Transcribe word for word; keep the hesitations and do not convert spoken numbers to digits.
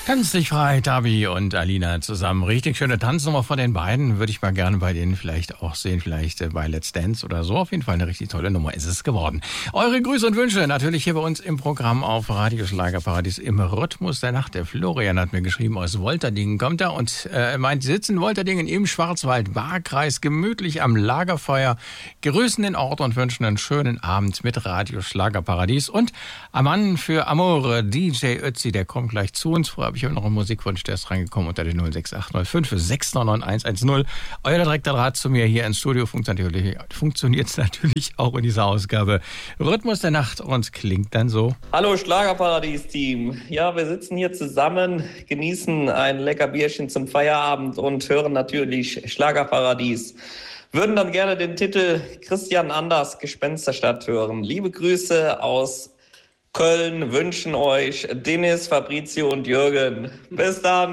Tanz dich frei, Tabi und Alina zusammen. Richtig schöne Tanznummer von den beiden. Würde ich mal gerne bei denen vielleicht auch sehen, vielleicht bei Let's Dance oder so. Auf jeden Fall eine richtig tolle Nummer ist es geworden. Eure Grüße und Wünsche natürlich hier bei uns im Programm auf Radio Schlagerparadies im Rhythmus der Nacht. Der Florian hat mir geschrieben, aus Wolterdingen kommt er und äh, meint, sie sitzen in Wolterdingen im Schwarzwald-Baar-Kreis, gemütlich am Lagerfeuer, grüßen den Ort und wünschen einen schönen Abend mit Radio Schlagerparadies. Und am Mann für Amore, D J Ötzi, der kommt gleich zu uns. Vorher habe ich habe noch einen Musikwunsch, der ist reingekommen unter den null sechs acht null fünf sechs neun neun eins eins null. Euer direkter Draht zu mir hier ins Studio funktioniert es natürlich auch in dieser Ausgabe. Rhythmus der Nacht und klingt dann so. Hallo Schlagerparadies-Team. Ja, wir sitzen hier zusammen, genießen ein lecker Bierchen zum Feierabend und hören natürlich Schlagerparadies. Würden dann gerne den Titel Christian Anders, Gespensterstadt hören. Liebe Grüße aus Köln wünschen euch Dennis, Fabrizio und Jürgen. Bis dann.